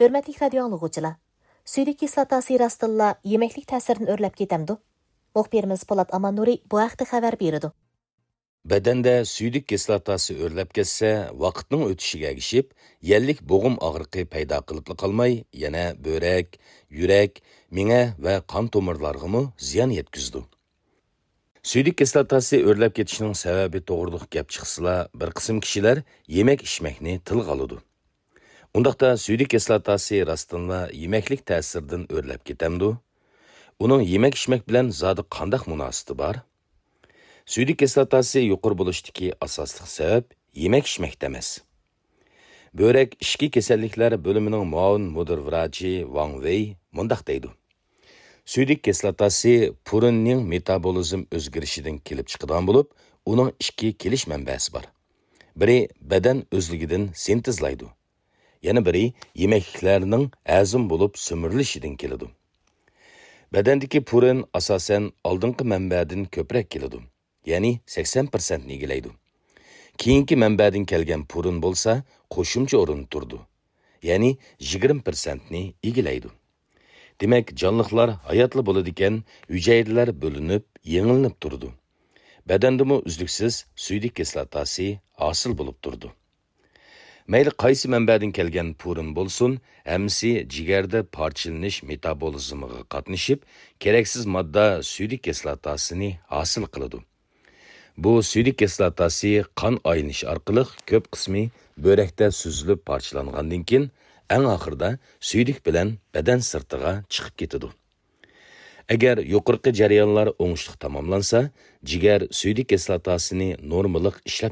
Hürmetlik radio anlıqıcılar. Suydik kislotasi rastilla yemeklik ta'sirini o'rlab ketamdi. Muxbirimiz Polat Amanuri bu haqda xabar berdi. Bedende suydik kislotasi o'rlab ketsa, vaqtning o'tishiga ergishib, yellik bo'g'im og'riqi paydo qilib qolmay, yana böğrek, yurak, miya va qon tomirlarga ziyon yetkazdi. Suydik kislotasi o'rlab ketishining sababi to'g'riliq gap chiqsa, bir qism kishilar yemek ichmakni tilga oladi. Undaqda suydik kislotasi rastınla yemeklik ta'siridan o'rlab ketamdi. Uning yemek ichmak bilan zodi qanday munosabati bor? Suydik kislotasi yuqori bo'lishdagi asosli sabab yemek ichmakda emas. Böğrek ishki kasalliklar bo'limining muavin mudir vrachi Wang Wei mundaq deydi. Suydik kislotasi purinning metabolizm o'zgarishidan kelib chiqadigan bo'lib, uning ikki kelish manbasi bor. Biri badan o'zligidan sintezlaydi. Yana biri yemekliklarning azm bo'lib sömürülishidan keladi. Badandagi purin asosan oldingi manbadan ko'proq keladi. Ya'ni 80% ni egallaydi. Keyingi manbadan kelgan purin bo'lsa, qo'shimcha o'rin turdi. Ya'ni 20% ni egallaydi. Demak, jonliqlar hayotli bo'ladigan hujayralar bo'linib, yengillanib turdi. Badandami uzluksiz suydik kislotasi hosil bo'lib turdi. Mayli qaysi manbadan kelgan purin bo'lsin, hamsi jigarda parchalanish metabolizmiga qatnashib, keraksiz modda suydik kislotasini hosil qiladi. Bu suydik kislotasi qon aylanishi orqali ko'p qismi böğrekda süzülib parchalangandan keyin eng oxirida suydik bilan badan sirtiga chiqib ketadi. Agar yuqorqi jarayonlar o'ngishli tamomlansa, jigar suydik kislotasini normalik ishlab